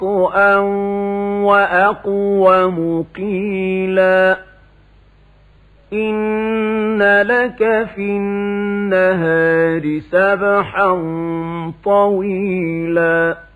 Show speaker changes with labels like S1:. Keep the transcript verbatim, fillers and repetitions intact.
S1: وطئا وأقوم قيلا إن لك في النهار سبحا طويلا